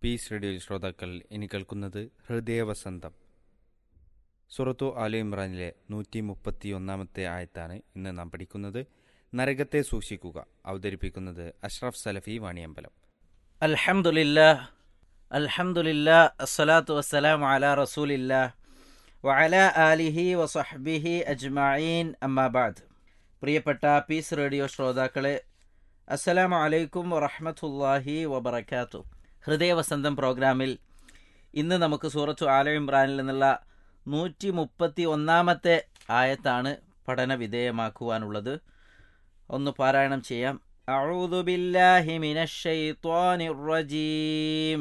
Piece റേഡിയോയിൽ ശ്രോതാക്കൾ ഇനി കേൾക്കുന്നത് ഹൃദയവസന്തം. സൂറത്തു ആലി ഇമ്രാനിലെ 131 ആയത്താണ് ഇന്ന് നാം പഠിക്കുന്നത്. നരകത്തെ സൂക്ഷിക്കുക. അവതരിപ്പിക്കുന്നത് അഷ്റഫ് സലഫി വാണിയമ്പലം. അൽഹംദുലില്ലാ അസ്സലാത്തു വസ്സലാമു അലാ റസൂലില്ലാ വഅലാ ആലിഹി വസഹ്ബിഹി അജ്മഈൻ അമ്മാ ബഅദ്. പ്രിയപ്പെട്ട പീസ് റേഡിയോ ശ്രോതാക്കളെ, അസ്സലാമു അലൈക്കും വറഹ്മത്തുള്ളാഹി വബറകാതുഹു. ഹൃദയവസന്തം പ്രോഗ്രാമിൽ ഇന്ന് നമുക്ക് സൂറത്തു ആല ഇമ്രാനിൽ നിന്നുള്ള 131 ആയത്താണ് പഠന വിധേയമാക്കുവാനുള്ളത്. ഒന്ന് പാരായണം ചെയ്യാം. അഊദു ബില്ലാഹി മിനശ് ശൈത്വാനിർ റജീം.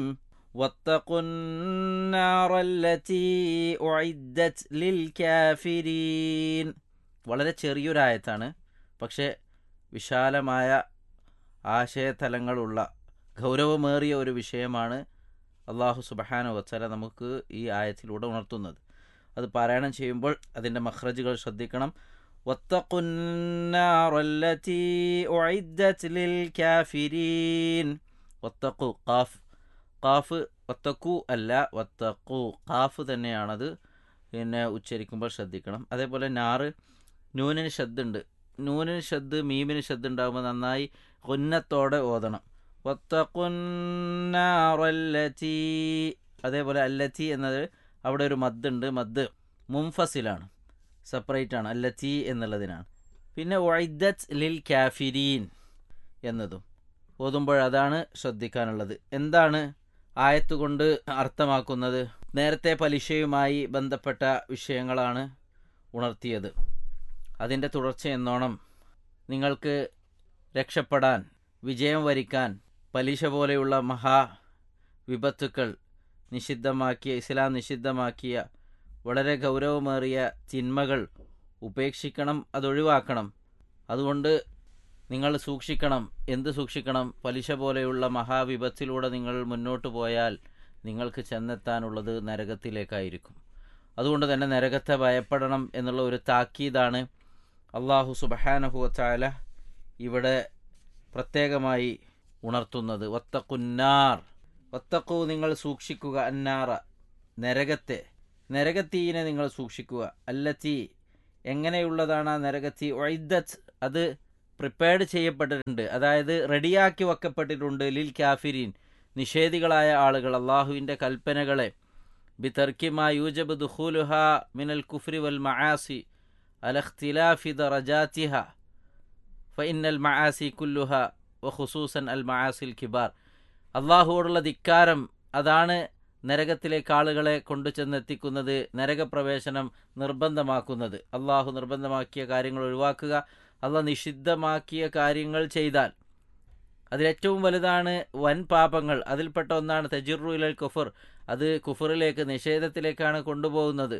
വത്തഖുന്നാറല്ലതീ ഉഇദ്ദത് ലിൽ കാഫിരീൻ. വളരെ ചെറിയൊരായത്താണ്, പക്ഷേ വിശാലമായ ആശയതലങ്ങളുള്ള ഗൗരവമേറിയ ഒരു വിഷയമാണ് അല്ലാഹു സുബ്ഹാനഹു വതആല നമുക്ക് ഈ ആയത്തിലൂടെ ഉണർത്തുന്നത്. അത് പാരായണം ചെയ്യുമ്പോൾ അതിൻ്റെ മഖ്റജുകൾ ശ്രദ്ധിക്കണം. വത്തഖുന്നാറല്ലതീ ഉഇദ്ദത് ലിൽ കാഫിരീൻ. വത്തഖു ഖാഫ് വത്തഖു അല്ല, വത്തഖു ഖാഫ് തന്നെയാണത്. പിന്നെ ഉച്ചരിക്കുമ്പോൾ ശ്രദ്ധിക്കണം. അതേപോലെ നാറ്, നൂനിന് ശബ്ദുണ്ട്. നൂനിന് ശബ്ദ്, മീമിന് ശബ്ദ് ഉണ്ടാകുമ്പോൾ നന്നായി ഖുന്നത്തോടെ ഓതണം. വത്തഖുന്നാറല്ലതീ. അതേപോലെ അല്ലത്തി എന്നത് അവിടെ ഒരു മദ്ദുണ്ട്. മദ് മുൻഫസിലാണ്, സെപ്പറേറ്റ് ആണ്, അല്ലത്തി എന്നുള്ളതിനാണ്. പിന്നെ ഉഇദ്ദത് ലിൽ കാഫിരീൻ എന്നതും ഓതുമ്പോഴതാണ് ശ്രദ്ധിക്കാനുള്ളത്. എന്താണ് ആയത്തുകൊണ്ട് അർത്ഥമാക്കുന്നത്? നേരത്തെ പലിശയുമായി ബന്ധപ്പെട്ട വിഷയങ്ങളാണ് ഉണർത്തിയത്. അതിൻ്റെ തുടർച്ച എന്നോണം നിങ്ങൾക്ക് രക്ഷപ്പെടാൻ, വിജയം വരിക്കാൻ പലിശ പോലെയുള്ള മഹാ വിപത്തുക്കൾ നിഷിദ്ധമാക്കിയ, ഇസ്ലാം നിഷിദ്ധമാക്കിയ വളരെ ഗൗരവമേറിയ തിന്മകൾ ഉപേക്ഷിക്കണം, അതൊഴിവാക്കണം. അതുകൊണ്ട് നിങ്ങൾ സൂക്ഷിക്കണം. എന്ത് സൂക്ഷിക്കണം? പലിശ പോലെയുള്ള മഹാവിപത്തിലൂടെ നിങ്ങൾ മുന്നോട്ട് പോയാൽ നിങ്ങൾക്ക് ചെന്നെത്താനുള്ളത് നരകത്തിലേക്കായിരിക്കും. അതുകൊണ്ട് തന്നെ നരകത്തെ ഭയപ്പെടണം എന്നുള്ള ഒരു താക്കീതാണ് അല്ലാഹു സുബ്ഹാനഹു വതആല ഇവിടെ പ്രത്യേകമായി ഉണർത്തുന്നത്. വത്തഖുന്നാർ, വത്തഖു നിങ്ങൾ സൂക്ഷിക്കുക, അന്നാറ നരകത്തെ, നരകത്തീനെ നിങ്ങൾ സൂക്ഷിക്കുക. അല്ലത്തി എങ്ങനെയുള്ളതാണ് ആ നരകത്തീ? ഉഇദ്ദത് അത് പ്രിപ്പയർഡ് ചെയ്യപ്പെട്ടിട്ടുണ്ട്, അതായത് റെഡിയാക്കി വെക്കപ്പെട്ടിട്ടുണ്ട്. ലിൽ കാഫിരീൻ നിഷേധികളായ ആളുകൾ അള്ളാഹുവിൻ്റെ കൽപ്പനകളെ ബിതർക്കി മാ യൂജബ് ദുഖൂലുഹാ മിനൽ കുഫ്രി വൽ മആസി അല ഇഖ്തിലാഫി ദറജാതിഹ ഫഇന്നൽ മആസി കുല്ലുഹാ വഖുസൂസൻ അൽ മആസിൽ കിബാർ. അള്ളാഹുവോടുള്ള ധിക്കാരം അതാണ് നരകത്തിലേക്ക് ആളുകളെ കൊണ്ടു ചെന്നെത്തിക്കുന്നത്, നരകപ്രവേശനം നിർബന്ധമാക്കുന്നത്. അള്ളാഹു നിർബന്ധമാക്കിയ കാര്യങ്ങൾ ഒഴിവാക്കുക, അള്ളാഹ് നിഷിദ്ധമാക്കിയ കാര്യങ്ങൾ ചെയ്താൽ അതിലേറ്റവും വലുതാണ് വൻ പാപങ്ങൾ. അതിൽപ്പെട്ട ഒന്നാണ് തജിറു ഇലൽ കുഫർ, അത് കുഫറിലേക്ക്, നിഷേധത്തിലേക്കാണ് കൊണ്ടുപോകുന്നത്.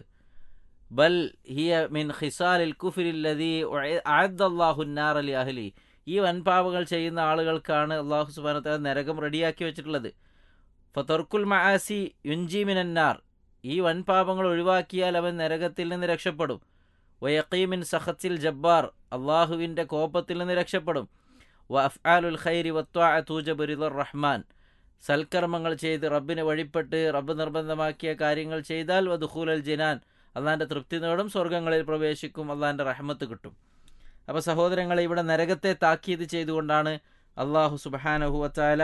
ബൽ ഹിയ മിൻ ഖിസാലിൽ കുഫ്രില്ലദീ അഅദ്ദല്ലാഹു അന്നാറ ലി അഹ്ലി. ഈ വൻപാപങ്ങൾ ചെയ്യുന്ന ആളുകൾക്കാണ് അല്ലാഹു സുബ്ഹാനഹു വ തആല നരകം റെഡിയാക്കി വെച്ചിട്ടുള്ളത്. ഫതർക്കുൽ മആസി യുൻജി മിനന്നാർ. ഈ വൻപാപങ്ങൾ ഒഴിവാക്കിയാൽ അവൻ നരകത്തിൽ നിന്ന് രക്ഷപ്പെടും. വയഖീമിൻ സഖത്തിൽ ജബ്ബാർ, അള്ളാഹുവിൻ്റെ കോപത്തിൽ നിന്ന് രക്ഷപ്പെടും. വ അഫ്ആലുൽ ഖൈരി വത്വാഅ തൂജബു റിളർ റഹ്മാൻ. സൽക്കർമ്മങ്ങൾ ചെയ്ത് റബ്ബിനെ വഴിപ്പെട്ട് റബ്ബ് നിർബന്ധമാക്കിയ കാര്യങ്ങൾ ചെയ്താൽ വദുഖൂലൽ ജിനാൻ, അള്ളാഹിൻ്റെ തൃപ്തി നേടും, സ്വർഗ്ഗങ്ങളിൽ പ്രവേശിക്കും, അള്ളാഹിൻ്റെ റഹ്മത്ത് കിട്ടും. അപ്പോൾ സഹോദരങ്ങളെ, ഇവിടെ നരകത്തെ താക്കീത് ചെയ്തുകൊണ്ടാണ് അല്ലാഹു സുബ്ഹാനഹു വ തആല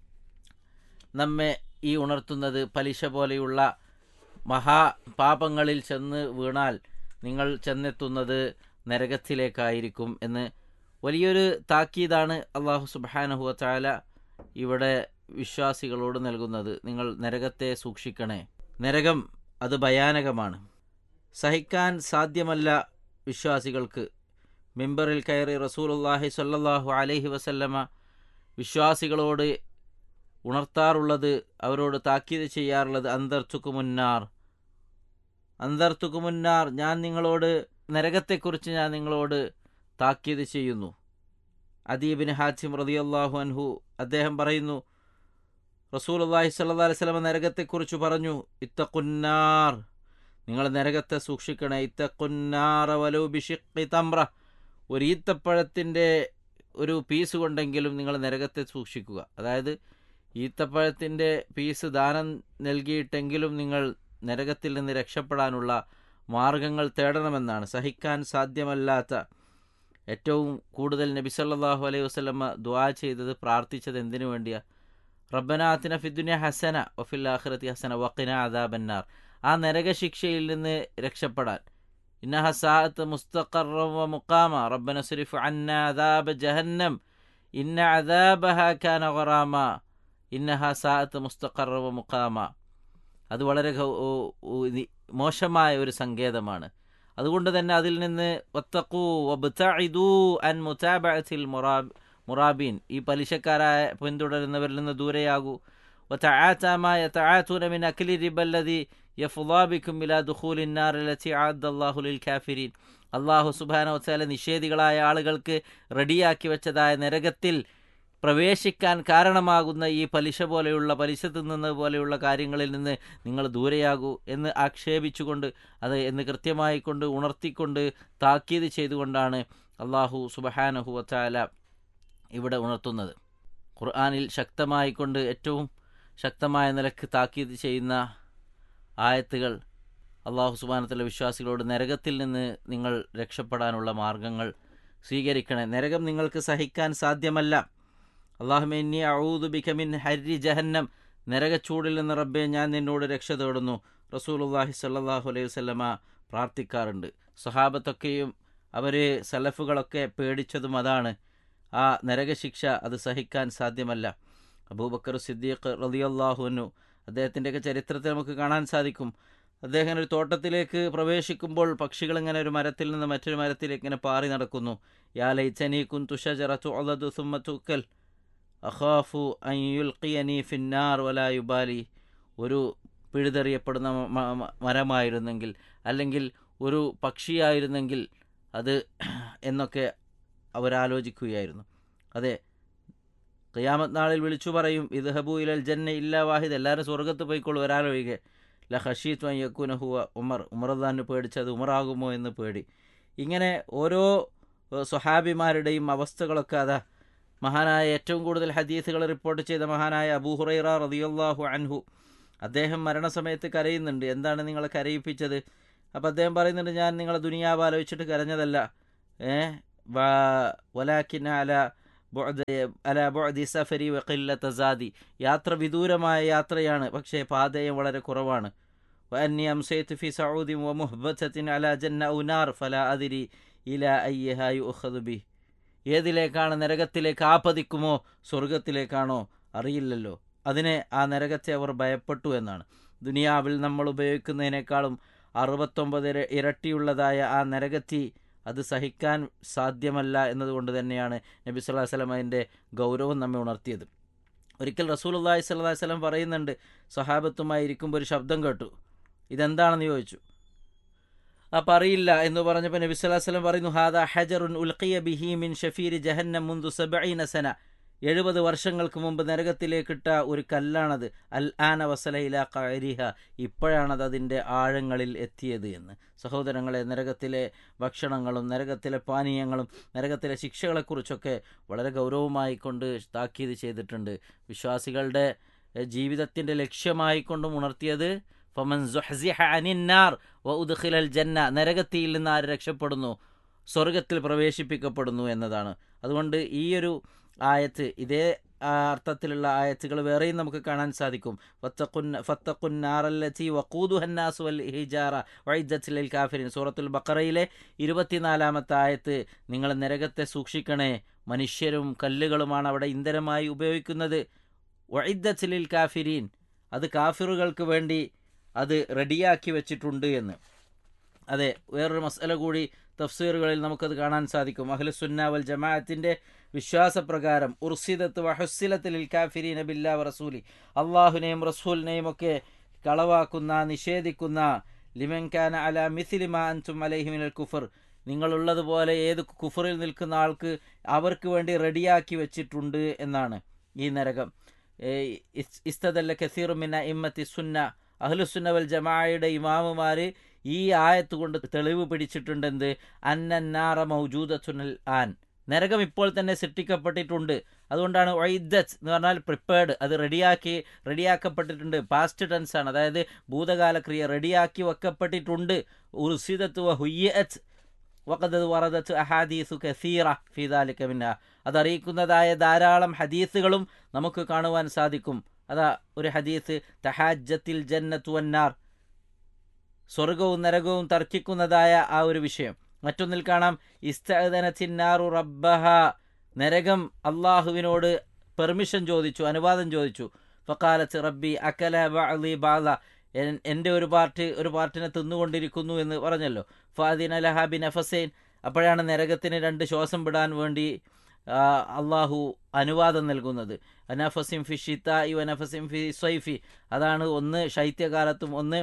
നമ്മെ ഈ ഉണർത്തുന്നത്. പലിശ പോലെയുള്ള മഹാപാപങ്ങളിൽ ചെന്ന് വീണാൽ നിങ്ങൾ ചെന്നെത്തുന്നത് നരകത്തിലേക്കായിരിക്കും എന്ന് വലിയൊരു താക്കീതാണ് അല്ലാഹു സുബ്ഹാനഹു വ തആല ഇവിടെ വിശ്വാസികളോട് നൽകുന്നത്. നിങ്ങൾ നരകത്തെ സൂക്ഷിക്കണേ. നരകം അത് ഭയാനകമാണ്, സഹിക്കാൻ സാധ്യമല്ല വിശ്വാസികൾക്ക്. മിമ്പറിൽ കയറി റസൂലുള്ളാഹി സ്വല്ലല്ലാഹു അലൈഹി വസല്ലമ വിശ്വാസികളോട് ഉണർത്താറുള്ളത്, അവരോട് താക്കീത് ചെയ്യാറുള്ളത്, അന്തർത്തുക്കുമുന്നാർ, ഞാൻ നിങ്ങളോട് നരകത്തെക്കുറിച്ച് ഞാൻ നിങ്ങളോട് താക്കീത് ചെയ്യുന്നു. അദീ ഇബ്നു ഹാത്തിം റളിയല്ലാഹു അൻഹു അദ്ദേഹം പറയുന്നു, റസൂലുള്ളാഹി സ്വല്ലല്ലാഹു അലൈഹി വസല്ലമ നരകത്തെക്കുറിച്ച് പറഞ്ഞു, ഇത്തഖുന്നാർ, നിങ്ങൾ നരകത്തെ സൂക്ഷിക്കണേ. ഇത്തഖുന്നാറ വലൗ ബിശിഖ്ഖി തംറ, ഒരു ഈത്തപ്പഴത്തിൻ്റെ ഒരു പീസ് കൊണ്ടെങ്കിലും നിങ്ങൾ നരകത്തെ സൂക്ഷിക്കുക. അതായത് ഈത്തപ്പഴത്തിൻ്റെ പീസ് ദാനം നൽകിയിട്ടെങ്കിലും നിങ്ങൾ നരകത്തിൽ നിന്ന് രക്ഷപ്പെടാനുള്ള മാർഗങ്ങൾ തേടണമെന്നാണ്. സഹിക്കാൻ സാധ്യമല്ലാത്ത ഏറ്റവും കൂടുതൽ നബി സല്ലല്ലാഹു അലൈഹി വസല്ലമ ദുആ ചെയ്തത്, പ്രാർത്ഥിച്ചത് എന്തിനു വേണ്ടിയാ? റബ്ബന ആതിന ഫിദ്ദുനിയ ഹസന വഫിൽ ആഖിറതി ഹസന വഖിന അദാബന്നാർ. ആ നരകശിക്ഷയിൽ നിന്ന് രക്ഷപ്പെടാൻ. ഇന്നഹ സാഅത്ത് മുസ്തഖറൻ വ മുഖാമ റബ്ബന സ്രിഫ് അന്നാ അദാബ ജഹന്നം ഇന്ന അദാബഹ കാന ഗറാമ ഇന്നഹ സാഅത്ത് മുസ്തഖറൻ വ മുഖാമ. അത് വളരെ മോശമായ ഒരു സങ്കേതമാണ്. അതുകൊണ്ട് തന്നെ അതിൽ നിന്ന് വത്തഖൂ വബ്തഇദൂ അൻ മുതാബഅത്തിൽ മുറാബീൻ, ഈ പലിശക്കാരായ പിന്തുടരുന്നവരിൽ നിന്ന് ദൂരെയാകൂ. വതആതാ മാ യതആതൂന മിൻ അക്ലി റിബല്ലദി യഫ്ളാ ബികും ഇലാ ദുഖൂലിൻ നാർ ലത്തി അഅദ്ദല്ലാഹു ലിൽ കാഫിരീൻ. അല്ലാഹു സുബ്ഹാനഹു വ തആല നിഷേധികളായ ആളുകൾക്ക് റെഡിയാക്കി വെച്ചതായ നരകത്തിൽ പ്രവേശിക്കാൻ കാരണമാകുന്ന ഈ പലിശ തിന്നുന്നത് പോലെയുള്ള കാര്യങ്ങളിൽ നിന്ന് നിങ്ങൾ ദൂരെയാകൂ എന്ന് ആക്ഷേപിച്ചുകൊണ്ട്, അത് എന്ന് കൃത്യമായി കൊണ്ട് ഉണർത്തിക്കൊണ്ട് താക്കീത് ചെയ്തുകൊണ്ടാണ് അല്ലാഹു സുബ്ഹാനഹു വ തആല ഇവിടെ ഉണർത്തുന്നത്. ഖുർആനിൽ ശക്തമായിക്കൊണ്ട് ഏറ്റവും ശക്തമായ നിലക്ക് താക്കീത് ചെയ്യുന്ന ആയത്തുകൾ അല്ലാഹു സുബ്ഹാനഹു വ തആല വിശ്വാസികളോട് നരകത്തിൽ നിന്ന് നിങ്ങൾ രക്ഷപ്പെടാനുള്ള മാർഗങ്ങൾ സ്വീകരിക്കണേ, നരകം നിങ്ങൾക്ക് സഹിക്കാൻ സാധ്യമല്ല. അല്ലാഹുമ്മ ഇന്നി അഊദു ബിക മിൻ ഹർരി ജഹന്നം, നരകച്ചൂടിൽ നിന്ന് റബ്ബേ ഞാൻ നിന്നോട് രക്ഷ തേടുന്നു. റസൂലുള്ളാഹി സ്വല്ലല്ലാഹു അലൈഹി വസല്ലമ പ്രാർത്ഥിക്കാറുണ്ട്. സ്വഹാബത്തൊക്കെയും അവർ സലഫുകളൊക്കെ പേടിച്ചതും അതാണ്, ആ നരകശിക്ഷ അത് സഹിക്കാൻ സാധ്യമല്ല. അബൂബക്കർ സിദ്ദീഖ് റളിയല്ലാഹു അൻഹു, അദ്ദേഹത്തിൻ്റെയൊക്കെ ചരിത്രത്തിൽ നമുക്ക് കാണാൻ സാധിക്കും. അദ്ദേഹം ഒരു തോട്ടത്തിലേക്ക് പ്രവേശിക്കുമ്പോൾ പക്ഷികളിങ്ങനെ ഒരു മരത്തിൽ നിന്ന് മറ്റൊരു മരത്തിലേക്ക് ഇങ്ങനെ പാറി നടക്കുന്നു. യാ ലൈതനി കുന്തു ഷജറതു ഉളദു സുമ്മ തുക്കൽ അഖാഫു അൻ യുൽഖിയനി ഫിന്നാർ വലാ യുബാലി. ഒരു പിഴുതെറിയപ്പെടുന്ന മരമായിരുന്നെങ്കിൽ, അല്ലെങ്കിൽ ഒരു പക്ഷിയായിരുന്നെങ്കിൽ അത് എന്നൊക്കെ അവരാലോചിക്കുകയായിരുന്നു. അതെ, ഖിയാമത്ത് നാളിൽ വിളിച്ചു പറയും, ഇദ്ഹബു ഇലൽ ജന്ന ഇല്ലാ വാഹിദ്, എല്ലാവരും സ്വർഗത്ത് പോയിക്കോളൂ ഒരാളൊഴികെ. ല ഖശീതു അൻ യകൂന ഹുവ ഉമർ, ഉമർദാന് പേടിച്ചത് ഉമറാകുമോ എന്ന് പേടി. ഇങ്ങനെ ഓരോ സ്വഹാബിമാരുടെയും അവസ്ഥകളൊക്കെ അതാ. മഹാനായ ഏറ്റവും കൂടുതൽ ഹദീസുകൾ റിപ്പോർട്ട് ചെയ്ത മഹാനായ അബൂ ഹുറൈറ റളിയല്ലാഹു അൻഹു, അദ്ദേഹം മരണസമയത്ത് കരയുന്നുണ്ട്. എന്താണ് നിങ്ങളെ കരയിപ്പിച്ചത്? അപ്പോൾ അദ്ദേഹം പറയുന്നുണ്ട്, ഞാൻ നിങ്ങളെ ദുനിയാവ് ആലോചിച്ചിട്ട് കരഞ്ഞതല്ല, വലാകിൻ അല ബുഅദി സഫരി വഖില്ലത സാദി, യാത്ര വിദൂരമായ യാത്രയാണ്, പക്ഷേ പാതയം വളരെ കുറവാണ്. വഅന്നി അംസൈതു ഫി സഊദിൻ വമുഹ്ബതത്തിൻ അലാ ജന്ന ഔ നാർ ഫലാ അദ്രി ഇലാ അയ്യിഹാ യുഖദു ബി. ഏതിലേക്കാണ് നരകത്തിലേക്ക് ആപതിക്കുമോ സ്വർഗത്തിലേക്കാണോ അറിയില്ലല്ലോ. അതിനെ, ആ നരകത്തെ അവർ ഭയപ്പെട്ടു എന്നാണ്. ദുനിയാവിൽ നമ്മൾ ഉപയോഗിക്കുന്നതിനേക്കാളും 69 ഇരട്ടിയുള്ളതായ ആ നരകത്തി അത് സഹിക്കാൻ സാധ്യമല്ല എന്നതുകൊണ്ട് തന്നെയാണ് നബി സല്ലല്ലാഹു അലൈഹി വസല്ലം അതിൻ്റെ ഗൗരവം നമ്മെ ഉണർത്തിയത്. ഒരിക്കൽ റസൂലുള്ളാഹി സ്വല്ലല്ലാഹു അലൈഹി വസല്ലം പറയുന്നുണ്ട്, സ്വഹാബത്തുമായി ഇരിക്കുമ്പോൾ ഒരു ശബ്ദം കേട്ടു. ഇതെന്താണെന്ന് ചോദിച്ചു. അപ്പം അറിയില്ല എന്ന് പറഞ്ഞപ്പോൾ നബി സല്ലല്ലാഹു അലൈഹി വസല്ലം പറയുന്നു, ഹാദാ ഹജറുൻ ഉൽഖിയ ബിഹി മിൻ ഷഫീരി ജഹന്നം മുൻദു 70 സന, 70 വർഷങ്ങൾക്ക് മുമ്പ് നരകത്തിലേക്കിട്ട ഒരു കല്ലാണത്. അൽ ആന വസല ഇലാ ഖഅരിഹ, ഇപ്പോഴാണത് അതിൻ്റെ ആഴങ്ങളിൽ എത്തിയത് എന്ന്. സഹോദരങ്ങളെ, നരകത്തിലെ ഭക്ഷണങ്ങളും നരകത്തിലെ പാനീയങ്ങളും നരകത്തിലെ ശിക്ഷകളെക്കുറിച്ചൊക്കെ വളരെ ഗൗരവമായി കൊണ്ട് താക്കീത് ചെയ്തിട്ടുണ്ട്. വിശ്വാസികളുടെ ജീവിതത്തിൻ്റെ ലക്ഷ്യമായിക്കൊണ്ടും ഉണർത്തിയത് ഫമൻ സുഹ്സിഹ അനിൻ നാർ വഉദ്ഖിലൽ ജന്ന, നരകത്തിയിൽ നിന്ന് ആര് രക്ഷപ്പെടുന്നു സ്വർഗത്തിൽ പ്രവേശിപ്പിക്കപ്പെടുന്നു എന്നതാണ്. അതുകൊണ്ട് ഈ ഒരു ആയത്ത്, ഇതേ അർത്ഥത്തിലുള്ള ആയത്തുകൾ വേറെയും നമുക്ക് കാണാൻ സാധിക്കും. ഫത്തഖുൻ നാറല്ലതി വഖൂദുഹന്നാസു വൽ ഹിജാറ വഇദ്ദത്ത് ലിൽ കാഫിരീൻ, സൂറത്തുൽ ബഖറയിലെ 24-ാമത്തെ ആയത്ത്. നിങ്ങൾ നരകത്തെ സൂക്ഷിക്കണേ, മനുഷ്യരും കല്ലുകളുമാണ് അവിടെ ഇന്ധനമായി ഉപയോഗിക്കുന്നത്. വഇദ്ദത്ത് ലിൽ കാഫിരീൻ, അത് കാഫിറുകൾക്ക് വേണ്ടി അത് റെഡിയാക്കി വെച്ചിട്ടുണ്ട് എന്ന്. അതെ, വേറൊരു മസ്അല കൂടി തഫ്സീറുകളിൽ നമുക്കത് കാണാൻ സാധിക്കും. അഹ്ലുസുന്ന വൽ ജമാഅത്തിൻ്റെ വിശ്വാസപ്രകാരം ഉർസിദത്ത് വഹുസ്സിലത്ത് ലിൽ കാഫിരീന ബില്ലാഹി വറസൂലി, അള്ളാഹുനെയും റസൂലിനെയും ഒക്കെ കളവാക്കുന്ന, നിഷേധിക്കുന്ന, ലിമൻ കാന അലാ മിസ്ലി മാ അൻതും അലൈഹി മിനൽ കുഫർ, നിങ്ങളുള്ളതുപോലെ ഏത് കുഫറിൽ നിൽക്കുന്ന ആൾക്ക് അവർക്ക് വേണ്ടി റെഡിയാക്കി വെച്ചിട്ടുണ്ട് എന്നാണ് ഈ നരകം. ഇസ്തദല്ല കസീറു മിൻ അഇമ്മത്തി സുന്ന, അഹ്ലുസുന്ന വൽ ജമാഅയുടെ ഇമാമുമാർ ഈ ആയത്ത് കൊണ്ട് തെളിവ് പിടിച്ചിട്ടുണ്ടെന്ത്, അന്നന്നാറ മൗജൂദത്തുൽ ആൻ, നരകം ഇപ്പോൾ തന്നെ സൃഷ്ടിക്കപ്പെട്ടിട്ടുണ്ട്. അതുകൊണ്ടാണ് ഒയ്ദത്ത് എന്ന് പറഞ്ഞാൽ പ്രിപ്പയർഡ്, അത് റെഡിയാക്കപ്പെട്ടിട്ടുണ്ട്. പാസ്റ്റ് ടെൻസ് ആണ്, അതായത് ഭൂതകാല ക്രിയ, റെഡിയാക്കി വെക്കപ്പെട്ടിട്ടുണ്ട്. ഉർസിദത്ത് വ ഹുയ്യത്ത് വഖദ് വറദത്ത് അഹാദീസു കസീറ ഫീ ദാലിക മിൻഹാ, അതറിയിക്കുന്നതായ ധാരാളം ഹദീസുകളും നമുക്ക് കാണുവാൻ സാധിക്കും. അതാ ഒരു ഹദീസ്, തഹാജ്ജത്തിൽ ജന്നത്തു വന്നാർ, സ്വർഗവും നരകവും തർക്കിക്കുന്നതായ ആ ഒരു വിഷയം. മറ്റൊന്നിൽ കാണാം, ഇസ്തഅദനത്തിന്നാറു റബ്ബഹ, നരകം അള്ളാഹുവിനോട് പെർമിഷൻ ചോദിച്ചു, അനുവാദം ചോദിച്ചു. ഫഖാലത്ത് റബ്ബി അകല ബഅദി ബഅദ, എൻ്റെ ഒരു പാർട്ടിനെ തിന്നുകൊണ്ടിരിക്കുന്നു എന്ന് പറഞ്ഞല്ലോ. ഫാദിന ലഹ ബിനഫസൈൻ, അപ്പോഴാണ് നരകത്തിന് 2 ശ്വാസം വിടാൻ വേണ്ടി അള്ളാഹു അനുവാദം നൽകുന്നത്. അനഫസിം ഫി ഷിതാഇ വനഫസിം ഫി സ്വൈഫി, അതാണ് ഒന്ന് ശൈത്യകാലത്തും ഒന്ന്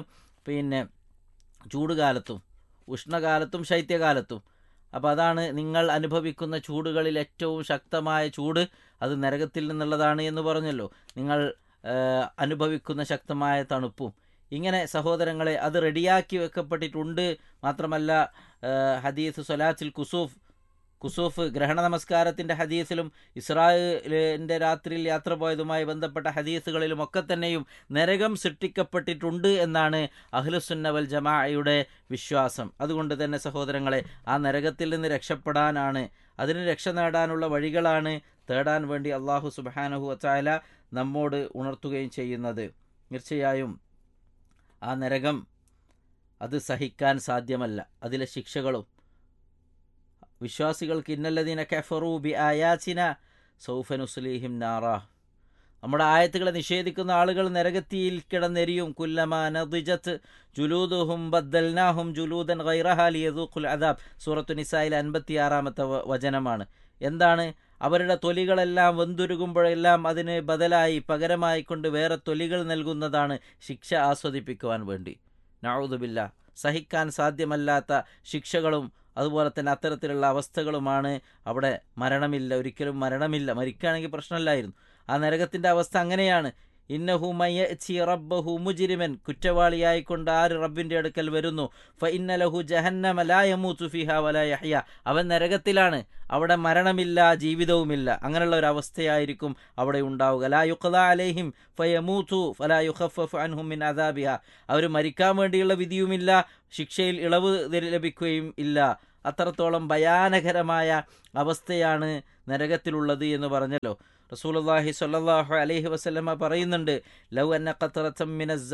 ചൂടുകാലത്തും, ഉഷ്ണകാലത്തും ശൈത്യകാലത്തും. അപ്പോൾ അതാണ് നിങ്ങൾ അനുഭവിക്കുന്ന ചൂടുകളിൽ ഏറ്റവും ശക്തമായ ചൂട് അത് നരകത്തിൽ നിന്നുള്ളതാണ് എന്ന് പറഞ്ഞല്ലോ. നിങ്ങൾ അനുഭവിക്കുന്ന ശക്തമായ തണുപ്പും. ഇങ്ങനെ സഹോദരങ്ങളെ അത് റെഡിയാക്കി വെക്കപ്പെട്ടിട്ടുണ്ട്. മാത്രമല്ല ഹദീസ് സ്വലാത്തിൽ കുസൂഫ് ഗ്രഹണ നമസ്കാരത്തിൻ്റെ ഹദീസിലും ഇസ്രായേലിൻ്റെ രാത്രിയിൽ യാത്ര പോയതുമായി ബന്ധപ്പെട്ട ഹദീസുകളിലും ഒക്കെ തന്നെയും നരകം സൃഷ്ടിക്കപ്പെട്ടിട്ടുണ്ട് എന്നാണ് അഹ്ലുസുന്ന വൽ ജമാഅയുടെ വിശ്വാസം. അതുകൊണ്ട് തന്നെ സഹോദരങ്ങളെ, ആ നരകത്തിൽ നിന്ന് രക്ഷപ്പെടാനാണ്, അതിന് രക്ഷ നേടാനുള്ള വഴികളാണ് തേടാൻ വേണ്ടി അള്ളാഹു സുബ്ഹാനഹു വതആല നമ്മോട് ഉണർത്തുകയും ചെയ്യുന്നത്. തീർച്ചയായും ആ നരകം അത് സഹിക്കാൻ സാധ്യമല്ല, അതിലെ ശിക്ഷകളും. വിശ്വാസികൾക്ക് ഇന്നല്ലദീന കഫറൂ ബി ആയാതിന സൗഫ നുസ്ലീഹിം നാറ, നമ്മുടെ ആയത്തുകളെ നിഷേധിക്കുന്ന ആളുകൾ നരകത്തിയിൽ കിടന്നെരിയും. കുല്ലമാ നദിജത് ജുലൂദുഹും ബദ്ദൽനാഹും ജുലൂദൻ ഗൈറഹാ ലിയദൂഖുൽ അദാബ്, സൂറത്തു നിസായിലെ 56-ാമത്തെ വചനമാണ്. എന്താണ്? അവരുടെ തൊലികളെല്ലാം വെന്തുരുകുമ്പോഴെല്ലാം അതിന് ബദലായി പകരമായി കൊണ്ട് വേറെ തൊലികൾ നൽകുന്നതാണ് ശിക്ഷ ആസ്വദിപ്പിക്കുവാൻ വേണ്ടി. നഊദു ബില്ലാഹ്, സഹിക്കാൻ സാധ്യമല്ലാത്ത ശിക്ഷകളും അതുപോലെ തന്നെ അത്തരത്തിലുള്ള അവസ്ഥകളുമാണ് അവിടെ. മരണമില്ല, ഒരിക്കലും മരണമില്ല. മരിക്കുകയാണെങ്കിൽ പ്രശ്നമില്ലായിരുന്നു. ആ നരകത്തിൻ്റെ അവസ്ഥ അങ്ങനെയാണ്. ഇന്നഹു മയഅതി റബ്ബഹു മുജ്രിമൻ, കുറ്റവാളിയായിക്കൊണ്ട് ആര് റബ്ബിൻ്റെ അടുക്കൽ വരുന്നു. ഫഇന്ന ലഹു ജഹന്നമ ലാ യമൂതു ഫീഹാ വലാ യഹ്യ, അവൻ നരകത്തിലാണ്, അവിടെ മരണമില്ല, ജീവിതവുമില്ല. അങ്ങനെയുള്ള ഒരു അവസ്ഥയായിരിക്കും അവിടെ ഉണ്ടാവുക. ലാ യുഖ്ദാ അലൈഹിം ഫയമൂതു ഫലാ യുഖഫഫു അൻഹും മിൻ അദാബിഹാ, അവർ മരിക്കാൻ വേണ്ടിയുള്ള വിധിയുമില്ല, ശിക്ഷയിൽ ഇളവ് ലഭിക്കുകയും ഇല്ല. അത്രത്തോളം ഭയാനകരമായ അവസ്ഥയാണ് നരകത്തിലുള്ളത് എന്ന് പറഞ്ഞല്ലോ. റസൂലുള്ളാഹി സ്വല്ലല്ലാഹു അലൈഹി വസല്ലമ പറയുന്നുണ്ട്, ലൗ അന്ന ഖത്രതം മിനസ്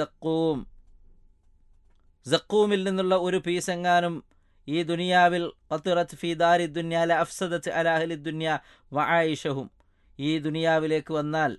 സഖൂമിൽ നിന്നുള്ള ഒരു പീസെങ്ങാനും ഈ ദുനിയാവിൽ ഖത്രത് ഫീ ദാരി ദുനിയ ല അഫ്സദത് അലാ അഹ്ലി ദുനിയ വആയിഷഹും, ഈ ദുനിയാവിലേക്ക് വന്നാൽ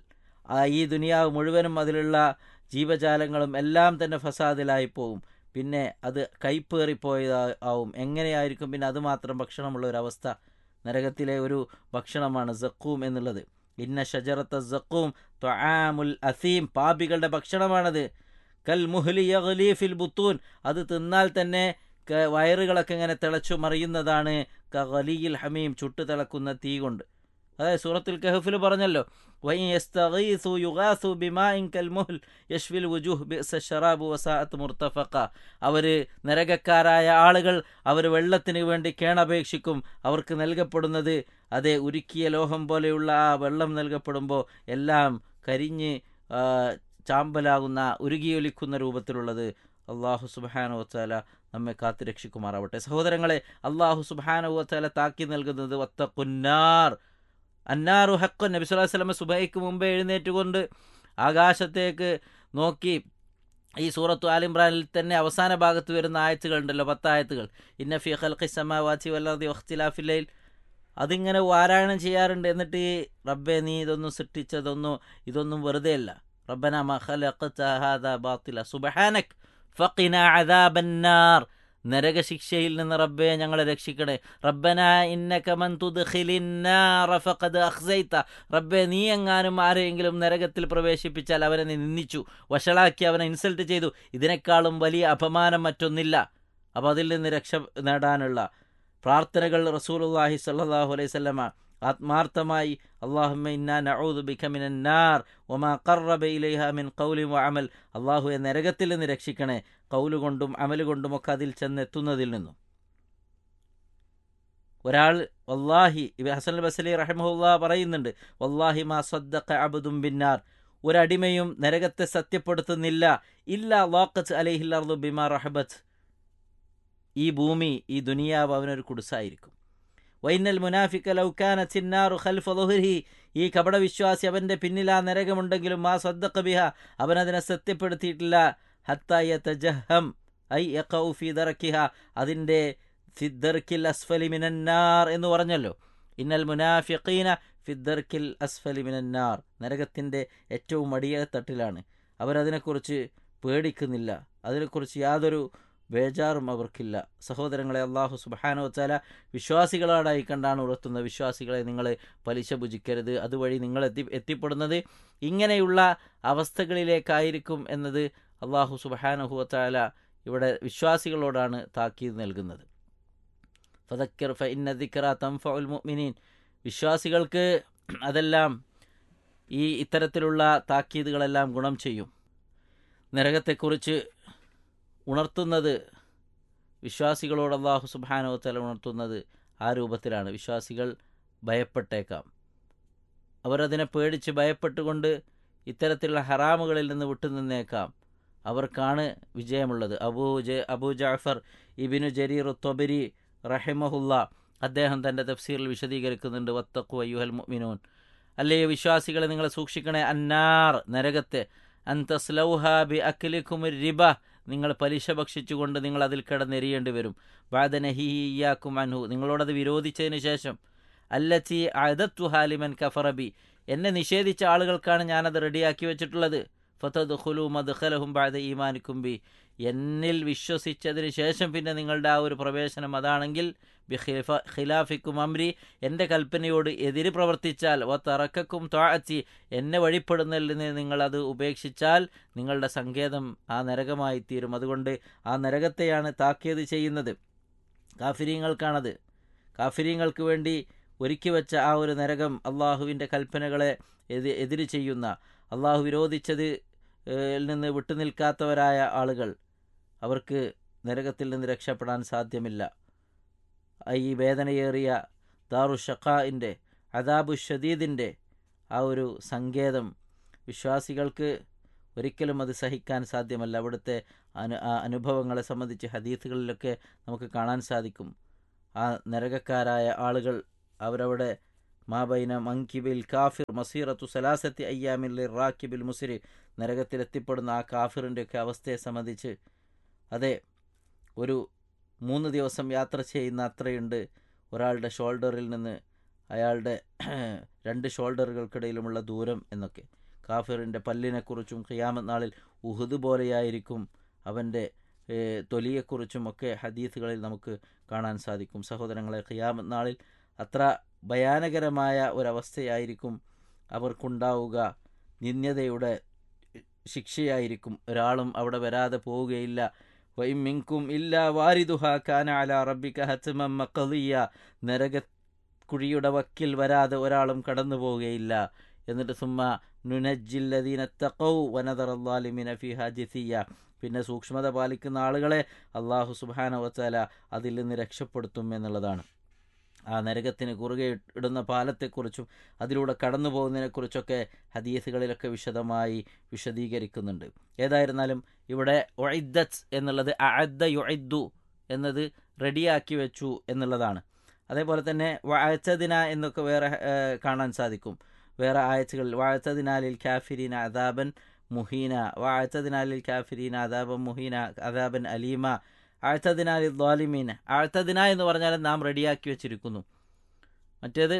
ഈ ദുനിയാവ് മുഴുവനും അതിലുള്ള ജീവജാലങ്ങളും എല്ലാം തന്നെ ഫസാദിലായി പോകും. പിന്നെ അത് കൈപ്പേറിപ്പോയതാവും. എങ്ങനെയായിരിക്കും പിന്നെ അതുമാത്രം ഭക്ഷണമുള്ള ഒരവസ്ഥ? നരകത്തിലെ ഒരു ഭക്ഷണമാണ് സഖൂം എന്നുള്ളത്. ഇന്ന ഷജറത്ത സഖൂം ത്വആമുൽ അസീം, പാപികളുടെ ഭക്ഷണമാണത്. കൽ മുഹ്ലി യഗ്ലി ഫിൽ ബുത്തൂൻ, അത് തിന്നാൽ തന്നെ വയറുകളൊക്കെ ഇങ്ങനെ തിളച്ചു മറിയുന്നതാണ്. കഗലിയിൽ ഹമീം, ചുട്ടു തിളക്കുന്ന തീ കൊണ്ട്. അതായത് സൂറത്തുൽ കഹ്ഫിൽ പറഞ്ഞല്ലോ, വഇൻ യസ്തഗീസു യുഗാസു ബിമാഇൻ കൽമുഹ്ൽ യശ്വിൽ വുജൂഹ് ബിഅസ ശറാബു വസാഅത് മുർതഫഖ, അവർ നരകക്കാരായ ആളുകൾ അവർ വെള്ളത്തിന് വേണ്ടി കേണപേക്ഷിക്കും. അവർക്ക് നൽകപ്പെടുന്നത് അതേ ഉരുക്കിയ ലോഹം പോലെയുള്ള ആ വെള്ളം നൽകപ്പെടുമ്പോൾ എല്ലാം കരിഞ്ഞ് ചാമ്പലാകുന്ന, ഉരുകിയൊലിക്കുന്ന രൂപത്തിലുള്ളത്. അള്ളാഹു സുബ്ഹാനഹു വതആല നമ്മെ കാത്തുരക്ഷിക്കുമാറാവട്ടെ. സഹോദരങ്ങളെ, അള്ളാഹു സുബ്ഹാനഹു വതആല താക്കി നൽകുന്നത് വത്തഖുന്നാർ, അന്നാറു ഹഖ്. നബി സ്വല്ലല്ലാഹു അലൈഹി വസല്ലം സുബഹിക്ക് മുമ്പേ എഴുന്നേറ്റുകൊണ്ട് ആകാശത്തേക്ക് നോക്കി, ഈ സൂറത്തു ആൽ ഇംറാനിൽ തന്നെ അവസാന ഭാഗത്ത് വരുന്ന ആയത്തുകളുണ്ടല്ലോ, 10 ആയത്തുകൾ, ഇന്ന ഫീ ഖൽഖിസ് സമാവാതി വൽ അർദി വഖ്തിലാഫിൽ ലൈൽ, അതിങ്ങനെ പാരായണം ചെയ്യാറുണ്ട്. എന്നിട്ട് റബ്ബേ, നീ ഇതൊന്നും ഇതൊന്നും വെറുതെ അല്ല. റബ്ബനാ മാ ഖലഖത ഹാദാ ബാത്തില സുബ്ഹാനക് ഫഖിനാ അദാബന്നാർ, നരകശിക്ഷയിൽ നിന്ന് റബ്ബേ ഞങ്ങളെ രക്ഷിക്കണേ. റബ്ബനാ ഇന്നക മൻ തുദ്ഖിലിന്നാറ ഫഖദ് അഖ്സൈത, റബ്ബേ നീ എങ്ങാനും ആരെയെങ്കിലും നരകത്തിൽ പ്രവേശിപ്പിച്ചാൽ അവനെ നീ നിന്ദിച്ചു, വഷളാക്കി, അവനെ ഇൻസൾട്ട് ചെയ്തു. ഇതിനേക്കാളും വലിയ അപമാനം മറ്റൊന്നില്ല. അപ്പോൾ അതിൽ നിന്ന് രക്ഷ നേടാനുള്ള പ്രാർത്ഥനകൾ റസൂലുള്ളാഹി സ്വല്ലല്ലാഹു അലൈഹി വസല്ലമ ആത്മാർത്ഥമായി, അല്ലാഹുമ്മ ഇന്നാ നഊദു ബിക മിനൻ നാർ വമാ ഖറബ ഇലൈഹാ മിൻ ഖൗലിൻ വഅമൽ, അല്ലാഹുവേ നരകത്തിൽ നിന്ന് രക്ഷിക്കണേ, ഖൗല് കൊണ്ടും അമൽ കൊണ്ടുമൊക്കെ അതിൽ ചെന്നെത്തുന്നതിൽ നിന്നും. ഒരാൾ വല്ലാഹി ഹസൻ അൽ ബസരി റഹിമഹുല്ലാ പറയുന്നുണ്ട്, വല്ലാഹി മാ സദ്ദഖ അബ്ദുൻ ബിന്നാർ, ഒരടിമയും നരകത്തെ സത്യപ്പെടുത്തുന്നില്ല, ഇല്ലാ ളാഖത്ത് അലൈഹിൽ അർദു ബിമാ റഹബത്ത്, ഈ ഭൂമി ഈ ദുനിയാവ് അവനൊരു കുടുസായിരിക്കും. വൈനൽ മുനാഫിക ലൗ കാനത് النار ഖൽഫ ളുഹ്രിഹി, ഈ കപടവിശ്വാസി അവൻ്റെ പിന്നിൽ ആ നരകമുണ്ടെങ്കിലും മാ സദ്ദഖ ബിഹ, അവനതിനെ സത്യപ്പെടുത്തിയിട്ടില്ല. ഹത്താ യതജഹം ഐ യഖഉ ഫീ ദർക്കിഹ, അതിൻ്റെ ഫിദ്ദർക്കിൽ അസ്ഫലി മിനന്നാർ എന്ന് പറഞ്ഞല്ലോ. ഇന്നൽ മുനാഫിഖീന ഫിദ്ദർക്കിൽ അസ്ഫലി മിനന്നാർ, നരകത്തിൻ്റെ ഏറ്റവും അടിയത്തട്ടിലാണ്. അവരതിനെക്കുറിച്ച് പേടിക്കുന്നില്ല, അതിനെക്കുറിച്ച് യാതൊരു ബേജാറും അവർക്കില്ല. സഹോദരങ്ങളെ, അള്ളാഹു സുബ്ഹാനഹു വതആല വിശ്വാസികളായി കണ്ടാണ് ഉണർത്തുന്നത്. വിശ്വാസികളെ, നിങ്ങൾ പലിശ ഭുജിക്കരുത്, അതുവഴി നിങ്ങൾ എത്തിപ്പെടുന്നത് ഇങ്ങനെയുള്ള അവസ്ഥകളിലേക്കായിരിക്കും എന്നത് അള്ളാഹു സുബ്ഹാനഹു വതആല ഇവിടെ വിശ്വാസികളോടാണ് താക്കീത് നൽകുന്നത്. ഫദക്കിർ ഫഇന്ന ദിക്റ തൻഫഉൽ മുഅ്മിനീൻ, വിശ്വാസികൾക്ക് അതെല്ലാം ഈ ഇത്തരത്തിലുള്ള താക്കീതുകളെല്ലാം ഗുണം ചെയ്യും. നരകത്തെക്കുറിച്ച് ഉണർത്തുന്നത്, വിശ്വാസികളോട് അല്ലാഹു സുബ്ഹാനഹു വതആല ഉണർത്തുന്നത് ആ രൂപത്തിലാണ്. വിശ്വാസികൾ ഭയപ്പെട്ടേക്കാം, അവരതിനെ പേടിച്ച് ഭയപ്പെട്ടുകൊണ്ട് ഇത്തരത്തിലുള്ള ഹറാമുകളിൽ നിന്ന് വിട്ടുനിന്നേക്കാം. അവർക്കാണ് വിജയമുള്ളത്. അബൂ ജഅഫർ ഇബ്നു ജരീർ ത്വബരി റഹിമഹുല്ല അദ്ദേഹം തൻ്റെ തഫ്സീറിൽ വിശദീകരിക്കുന്നുണ്ട്, വത്തഖു അയ്യുഹൽ മുഅ്മിനൂൻ, അല്ലയോ വിശ്വാസികളെ, നിങ്ങൾ സൂക്ഷിക്കണേ, അന്നാർ നരകത്തെ, അൻ തസ്ലൗഹാ ബി അക്ലിക്കുമുർ റിബ, നിങ്ങൾ പലിശ ഭക്ഷിച്ചുകൊണ്ട് നിങ്ങൾ അതിൽ കിടന്നെരിയേണ്ടി വരും. ബഅദ നഹിയ്യാക്കും അൻഹു, നിങ്ങളോടത് വിരോധിച്ചതിന് ശേഷം. അല്ലത്തി അഅദത്തുഹാ ലിമൻ കഫറ ബി, എന്നെ നിഷേധിച്ച ആളുകൾക്കാണ് ഞാനത് റെഡിയാക്കി വെച്ചിട്ടുള്ളത്. ഫതദ്ഖുലു മദ്ഖലഹും ബഅദ ഈമാനിക്കും ബി, എന്നിൽ വിശ്വസിച്ചതിന് ശേഷം പിന്നെ നിങ്ങളുടെ ആ ഒരു പ്രവേശനം അതാണെങ്കിൽ, ബി ഖിലാഫിക്കും അംരി, എൻ്റെ കൽപ്പനയോട് എതിര് പ്രവർത്തിച്ചാൽ, വ തറക്കക്കും ത്വാഅത്തി, എന്നെ വഴിപ്പെടുന്നതിൽ നിന്ന് നിങ്ങളത് ഉപേക്ഷിച്ചാൽ നിങ്ങളുടെ സങ്കേതം ആ നരകമായി തീരും. അതുകൊണ്ട് ആ നരകത്തെയാണ് താക്കീത് ചെയ്യുന്നത്. കാഫിരീങ്ങൾക്കാണത്. കാഫിരീങ്ങൾക്ക് വേണ്ടി ഒരുക്കി വെച്ച ആ ഒരു നരകം, അള്ളാഹുവിൻ്റെ കൽപ്പനകളെ എതിര് ചെയ്യുന്ന, അള്ളാഹു വിരോധിച്ചത് നിന്ന് വിട്ടുനിൽക്കാത്തവരായ ആളുകൾ, അവർക്ക് നരകത്തിൽ നിന്ന് രക്ഷപ്പെടാൻ സാധ്യമില്ല. ഈ വേദനയേറിയ ദാറു ഷഖാഇൻ്റെ, അദാബു ഷദീദിൻ്റെ ആ ഒരു സങ്കേതം വിശ്വാസികൾക്ക് ഒരിക്കലും അത് സഹിക്കാൻ സാധ്യമല്ല. അവിടുത്തെ അനുഭവങ്ങളെ സംബന്ധിച്ച് ഹദീസുകളിലൊക്കെ നമുക്ക് കാണാൻ സാധിക്കും. ആ നരകക്കാരായ ആളുകൾ അവരവിടെ മാബൈന മങ്കിബിൽ കാഫിർ മസീറത്തു സലാസത്തി അയ്യാമിൽ റാക്കിബിൽ മുസ്രി, നരകത്തിലെത്തിപ്പെടുന്ന ആ കാഫിറിൻ്റെയൊക്കെ അവസ്ഥയെ സംബന്ധിച്ച്, അതെ, ഒരു 3 ദിവസം യാത്ര ചെയ്യുന്ന അത്രയുണ്ട് ഒരാളുടെ ഷോൾഡറിൽ നിന്ന് അയാളുടെ 2 ഷോൾഡറുകൾക്കിടയിലുമുള്ള ദൂരം എന്നൊക്കെ. കാഫിറിൻ്റെ പല്ലിനെക്കുറിച്ചും ഖിയാമത്ത് നാളിൽ ഉഹുദ് പോലെയായിരിക്കും അവൻ്റെ തൊലിയെക്കുറിച്ചും ഒക്കെ ഹദീസുകളിൽ നമുക്ക് കാണാൻ സാധിക്കും. സഹോദരങ്ങളെ, ഖിയാമത്ത് നാളിൽ അത്ര ഭയാനകരമായ ഒരവസ്ഥയായിരിക്കും അവർക്കുണ്ടാവുക. നിന്ദ്യതയുടെ ശിക്ഷയായിരിക്കും. ഒരാളും അവിടെ വരാതെ പോവുകയില്ല. വഇൻ മിൻകും ഇല്ലാ വാരിദുഹാ കാന അലാ റബ്ബിക ഹത്മൻ മഖദിയ, നരകക്കുഴിയുടെ വക്കിൽ വരാതെ ഒരാളും കടന്നു പോവുകയില്ല. എന്നിട്ട് സുമ്മ നുനജ്ജിൽ ലദീന തഖൗ വനദറൽ ളാലിമീന ഫീഹാ ജിസിയ, പിന്നെ സൂക്ഷ്മത പാലിക്കുന്ന ആളുകളെ അല്ലാഹു സുബ്ഹാനഹു വതആല അതിൽ നിന്ന് രക്ഷപ്പെടുത്തും എന്നുള്ളതാണ്. ആ നരകത്തിന് കുറുകെ ഇടുന്ന പാലത്തെക്കുറിച്ചും അതിലൂടെ കടന്നു പോകുന്നതിനെക്കുറിച്ചൊക്കെ ഹദീസുകളിലൊക്കെ വിശദമായി വിശദീകരിക്കുന്നുണ്ട്. ഏതായിരുന്നാലും ഇവിടെ ഉഇദ്ദത്ത് എന്നുള്ളത് അഅദ്ദ യുഇദ്ദു എന്നത് റെഡിയാക്കി വെച്ചു എന്നുള്ളതാണ്. അതേപോലെ തന്നെ വഅതദിന എന്നൊക്കെ വേറെ കാണാൻ സാധിക്കും. വേറെ ആയത്തുകളിൽ വഅതദിനാലിൽ കാഫിരീന അദാബൻ മുഹീന, വഅതദിനാലിൽ കാഫിരീന അദാബൻ മുഹീന അദാബൻ അലീമ, അഅതദിനാലി ദ്വാലിമീൻ. അഅതദിന എന്ന് പറഞ്ഞാൽ നാം റെഡിയാക്കി വെച്ചിരിക്കുന്നു. മറ്റേത്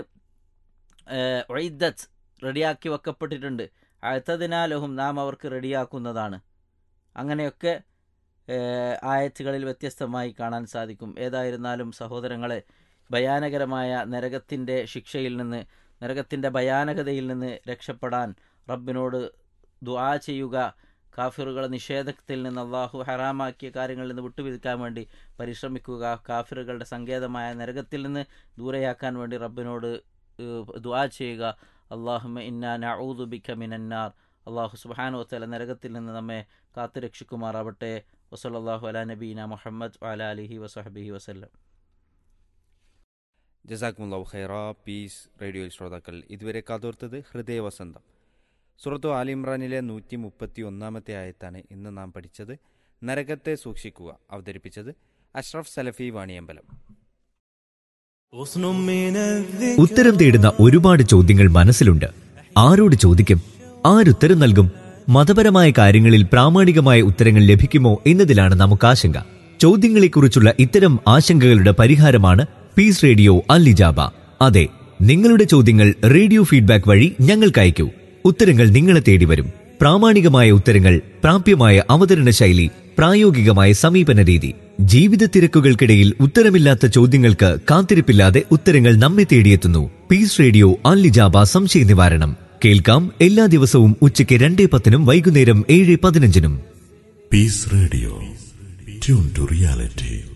ഉഇദ്ദത്ത്, റെഡിയാക്കി വെക്കപ്പെട്ടിട്ടുണ്ട്. അഅതദിനാലഹും, നാം അവർക്ക് റെഡിയാക്കുന്നതാണ്. അങ്ങനെയൊക്കെ ആയത്തുകളിൽ വ്യത്യസ്തമായി കാണാൻ സാധിക്കും. ഏതായിരുന്നാലും സഹോദരങ്ങളെ, ഭയാനകരമായ നരകത്തിൻ്റെ ശിക്ഷയിൽ നിന്ന്, നരകത്തിൻ്റെ ഭയാനകതയിൽ നിന്ന് രക്ഷപ്പെടാൻ റബ്ബിനോട് ദുആ ചെയ്യുക. കാഫിറുകളെ നിഷേധത്തിൽ നിന്ന്, അള്ളാഹു ഹറാമാക്കിയ കാര്യങ്ങളിൽ നിന്ന് വിട്ടുപിടിക്കാൻ വേണ്ടി പരിശ്രമിക്കുക. കാഫിറുകളുടെ സങ്കേതമായ നരകത്തിൽ നിന്ന് ദൂരെയാക്കാൻ വേണ്ടി റബ്ബിനോട് ദുആ ചെയ്യുക. അല്ലാഹുമ്മ ഇന്നാ നഊദു ബിക മിനന്നാർ. അള്ളാഹു സുബ്ഹാനഹു വതആല നരകത്തിൽ നിന്ന് നമ്മെ കാത്തുരക്ഷിക്കുമാറാവട്ടെ. വസല്ലല്ലാഹു അലാ നബീന മുഹമ്മദ് വഅലാ ആലിഹി വസഹ്ബിഹി വസല്ലം. ജസാക്കുമുല്ലാഹു ഖൈറ. പീസ് റേഡിയോയിൽ ശ്രോതാക്കൾ ഇതുവരെ കാതോർത്തത് ഹൃദയവസന്തം. സൂറത്തു ആലി ഇമ്രാനിലെ 131 ആയത്താണ് ഇന്ന് നാം പഠിച്ചത്. നരകത്തെ സൂക്ഷിക്കുക. അവതരിപ്പിച്ചത് അഷ്റഫ് സലഫി വാണിയമ്പലം. ഉത്തരം തേടുന്ന ഒരുപാട് ചോദ്യങ്ങൾ മനസ്സിലുണ്ട്. ആരോട് ചോദിക്കും? ആരുത്തരം നൽകും? മതപരമായ കാര്യങ്ങളിൽ പ്രാമാണികമായ ഉത്തരങ്ങൾ ലഭിക്കുമോ എന്നതിലാണ് നമുക്ക് ആശങ്ക. ചോദ്യങ്ങളെക്കുറിച്ചുള്ള ഇത്തരം ആശങ്കകളുടെ പരിഹാരമാണ് പീസ് റേഡിയോ അൽ ഇജാബ. അതെ, നിങ്ങളുടെ ചോദ്യങ്ങൾ റേഡിയോ ഫീഡ്ബാക്ക് വഴി ഞങ്ങൾക്ക് അയക്കൂ. ഉത്തരങ്ങൾ നിങ്ങളെ തേടി വരും. പ്രാമാണികമായ ഉത്തരങ്ങൾ, പ്രാപ്യമായ അവതരണ ശൈലി, പ്രായോഗികമായ സമീപന രീതി. ജീവിത തിരക്കുകൾക്കിടയിൽ ഉത്തരമില്ലാത്ത ചോദ്യങ്ങൾക്ക് കാത്തിരിപ്പില്ലാതെ ഉത്തരങ്ങൾ നമ്മെ തേടിയെത്തുന്നു. പീസ് റേഡിയോ അൽ ഇജാബ സംശയ നിവാരണം. കേൾക്കാം എല്ലാ ദിവസവും ഉച്ചയ്ക്ക് 2:10 വൈകുന്നേരം 7:15. Piece radio, tune to reality.